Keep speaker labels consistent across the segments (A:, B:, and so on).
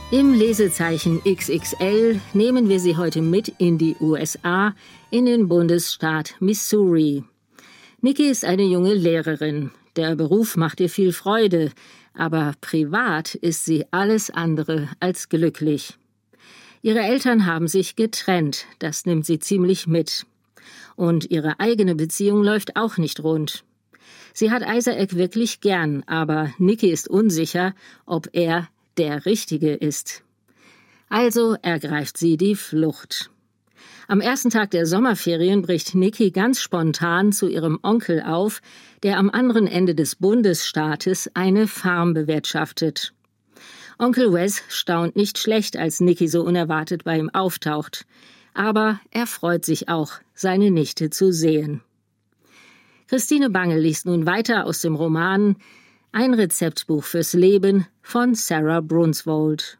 A: Im Lesezeichen XXL nehmen wir Sie heute mit in die USA, in den Bundesstaat Missouri. Nikki ist eine junge Lehrerin. Der Beruf macht ihr viel Freude, aber privat ist sie alles andere als glücklich. Ihre Eltern haben sich getrennt, das nimmt sie ziemlich mit. Und ihre eigene Beziehung läuft auch nicht rund. Sie hat Isaac wirklich gern, aber Nikki ist unsicher, ob er der Richtige ist. Also ergreift sie die Flucht. Am ersten Tag der Sommerferien bricht Nikki ganz spontan zu ihrem Onkel auf, der am anderen Ende des Bundesstaates eine Farm bewirtschaftet. Onkel Wes staunt nicht schlecht, als Nikki so unerwartet bei ihm auftaucht. Aber er freut sich auch, seine Nichte zu sehen. Christine Bange liest nun weiter aus dem Roman Ein Rezeptbuch fürs Leben von Sarah Brunswold.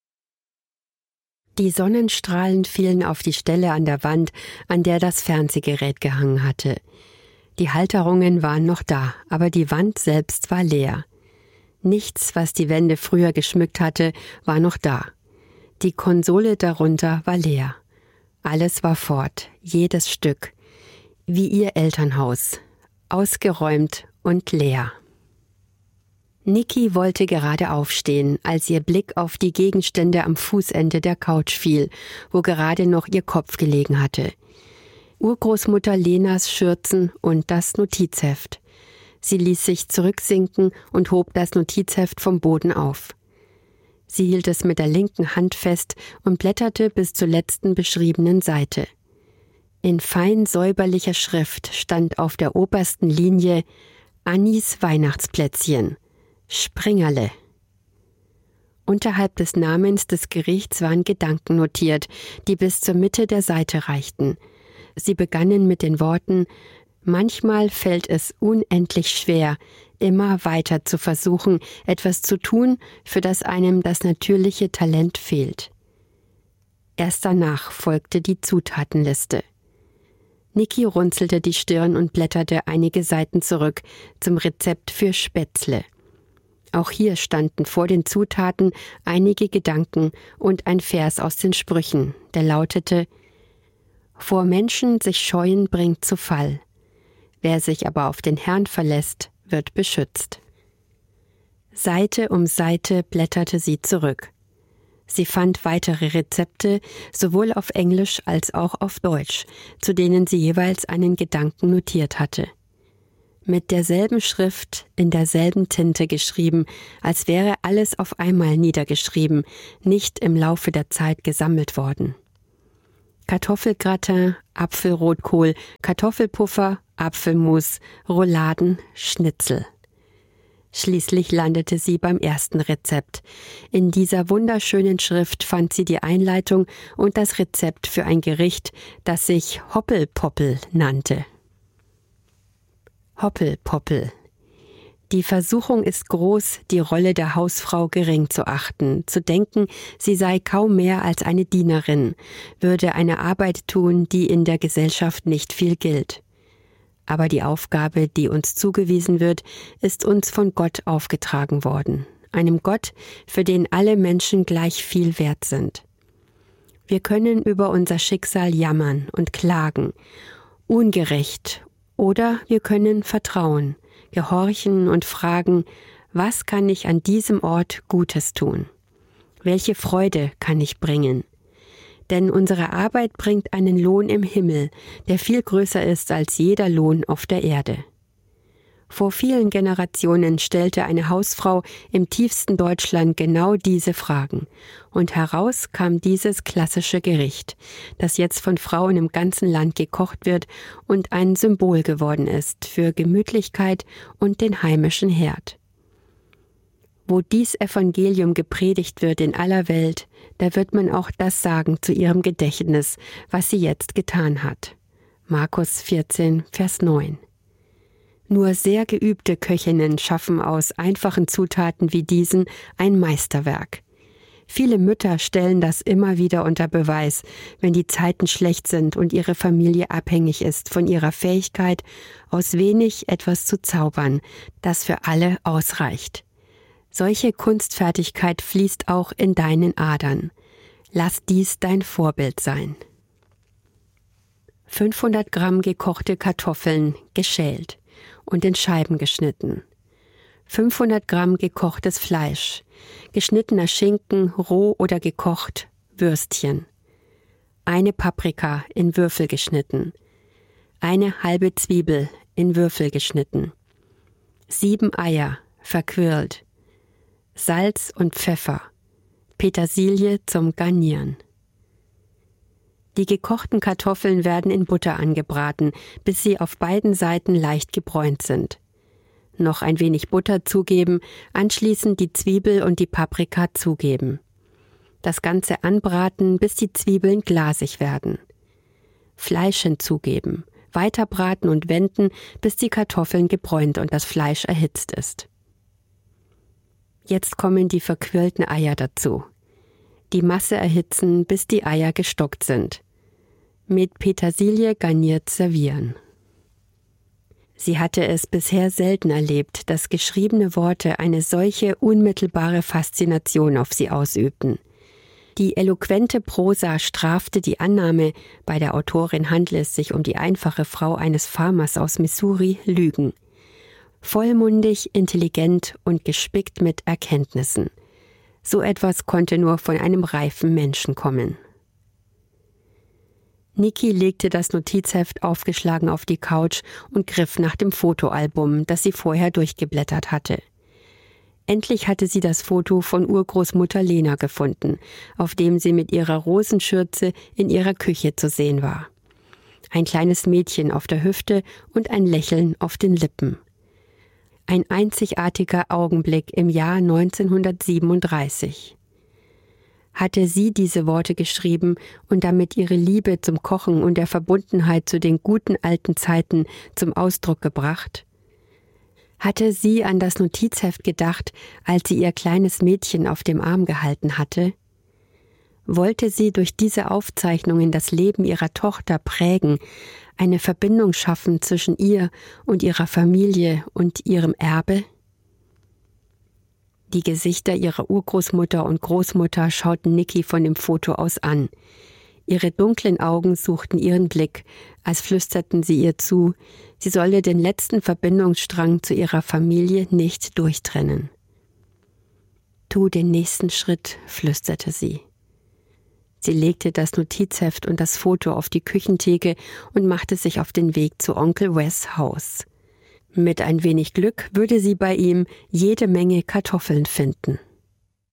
B: Die Sonnenstrahlen fielen auf die Stelle an der Wand, an der das Fernsehgerät gehangen hatte. Die Halterungen waren noch da, aber die Wand selbst war leer. Nichts, was die Wände früher geschmückt hatte, war noch da. Die Konsole darunter war leer. Alles war fort, jedes Stück. Wie ihr Elternhaus. Ausgeräumt und leer. Nikki wollte gerade aufstehen, als ihr Blick auf die Gegenstände am Fußende der Couch fiel, wo gerade noch ihr Kopf gelegen hatte. Urgroßmutter Lenas Schürzen und das Notizheft. Sie ließ sich zurücksinken und hob das Notizheft vom Boden auf. Sie hielt es mit der linken Hand fest und blätterte bis zur letzten beschriebenen Seite. In fein säuberlicher Schrift stand auf der obersten Linie Annis Weihnachtsplätzchen. Springerle. Unterhalb des Namens des Gerichts waren Gedanken notiert, die bis zur Mitte der Seite reichten. Sie begannen mit den Worten: Manchmal fällt es unendlich schwer, immer weiter zu versuchen, etwas zu tun, für das einem das natürliche Talent fehlt. Erst danach folgte die Zutatenliste. Nikki runzelte die Stirn und blätterte einige Seiten zurück zum Rezept für Spätzle. Auch hier standen vor den Zutaten einige Gedanken und ein Vers aus den Sprüchen, der lautete: Vor Menschen sich scheuen bringt zu Fall. Wer sich aber auf den Herrn verlässt, wird beschützt. Seite um Seite blätterte sie zurück. Sie fand weitere Rezepte, sowohl auf Englisch als auch auf Deutsch, zu denen sie jeweils einen Gedanken notiert hatte. Mit derselben Schrift, in derselben Tinte geschrieben, als wäre alles auf einmal niedergeschrieben, nicht im Laufe der Zeit gesammelt worden. Kartoffelgratin, Apfelrotkohl, Kartoffelpuffer, Apfelmus, Rouladen, Schnitzel. Schließlich landete sie beim ersten Rezept. In dieser wunderschönen Schrift fand sie die Einleitung und das Rezept für ein Gericht, das sich Hoppelpoppel nannte. Hoppelpoppel. Die Versuchung ist groß, die Rolle der Hausfrau gering zu achten, zu denken, sie sei kaum mehr als eine Dienerin, würde eine Arbeit tun, die in der Gesellschaft nicht viel gilt. Aber die Aufgabe, die uns zugewiesen wird, ist uns von Gott aufgetragen worden, einem Gott, für den alle Menschen gleich viel wert sind. Wir können über unser Schicksal jammern und klagen, ungerecht, oder wir können vertrauen, gehorchen und fragen, was kann ich an diesem Ort Gutes tun? Welche Freude kann ich bringen? Denn unsere Arbeit bringt einen Lohn im Himmel, der viel größer ist als jeder Lohn auf der Erde. Vor vielen Generationen stellte eine Hausfrau im tiefsten Deutschland genau diese Fragen. Und heraus kam dieses klassische Gericht, das jetzt von Frauen im ganzen Land gekocht wird und ein Symbol geworden ist für Gemütlichkeit und den heimischen Herd. Wo dies Evangelium gepredigt wird in aller Welt, da wird man auch das sagen zu ihrem Gedächtnis, was sie jetzt getan hat. Markus 14, Vers 9. Nur sehr geübte Köchinnen schaffen aus einfachen Zutaten wie diesen ein Meisterwerk. Viele Mütter stellen das immer wieder unter Beweis, wenn die Zeiten schlecht sind und ihre Familie abhängig ist von ihrer Fähigkeit, aus wenig etwas zu zaubern, das für alle ausreicht. Solche Kunstfertigkeit fließt auch in deinen Adern. Lass dies dein Vorbild sein. 500 Gramm gekochte Kartoffeln, geschält und in Scheiben geschnitten. 500 Gramm gekochtes Fleisch, geschnittener Schinken, roh oder gekocht, Würstchen. 1 Paprika in Würfel geschnitten. 1 halbe Zwiebel in Würfel geschnitten. 7 Eier, verquirlt. Salz und Pfeffer. Petersilie zum Garnieren. Die gekochten Kartoffeln werden in Butter angebraten, bis sie auf beiden Seiten leicht gebräunt sind. Noch ein wenig Butter zugeben, anschließend die Zwiebel und die Paprika zugeben. Das Ganze anbraten, bis die Zwiebeln glasig werden. Fleisch hinzugeben, weiter braten und wenden, bis die Kartoffeln gebräunt und das Fleisch erhitzt ist. Jetzt kommen die verquirlten Eier dazu. Die Masse erhitzen, bis die Eier gestockt sind. Mit Petersilie garniert servieren. Sie hatte es bisher selten erlebt, dass geschriebene Worte eine solche unmittelbare Faszination auf sie ausübten. Die eloquente Prosa strafte die Annahme, bei der Autorin handle es sich um die einfache Frau eines Farmers aus Missouri, Lügen. Vollmundig, intelligent und gespickt mit Erkenntnissen. So etwas konnte nur von einem reifen Menschen kommen. Niki legte das Notizheft aufgeschlagen auf die Couch und griff nach dem Fotoalbum, das sie vorher durchgeblättert hatte. Endlich hatte sie das Foto von Urgroßmutter Lena gefunden, auf dem sie mit ihrer Rosenschürze in ihrer Küche zu sehen war. Ein kleines Mädchen auf der Hüfte und ein Lächeln auf den Lippen. Ein einzigartiger Augenblick im Jahr 1937. Hatte sie diese Worte geschrieben und damit ihre Liebe zum Kochen und der Verbundenheit zu den guten alten Zeiten zum Ausdruck gebracht? Hatte sie an das Notizheft gedacht, als sie ihr kleines Mädchen auf dem Arm gehalten hatte? Wollte sie durch diese Aufzeichnungen das Leben ihrer Tochter prägen, eine Verbindung schaffen zwischen ihr und ihrer Familie und ihrem Erbe? Die Gesichter ihrer Urgroßmutter und Großmutter schauten Niki von dem Foto aus an. Ihre dunklen Augen suchten ihren Blick, als flüsterten sie ihr zu, sie solle den letzten Verbindungsstrang zu ihrer Familie nicht durchtrennen. »Tu den nächsten Schritt«, flüsterte sie. Sie legte das Notizheft und das Foto auf die Küchentheke und machte sich auf den Weg zu Onkel Wes' Haus. Mit ein wenig Glück würde sie bei ihm jede Menge Kartoffeln finden.